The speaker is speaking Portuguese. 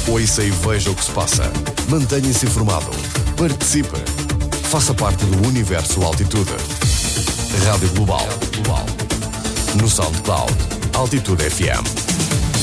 Ouça e veja o que se passa. Mantenha-se informado. Participe. Faça parte do universo Altitude. Rádio Global. No SoundCloud. Altitude FM.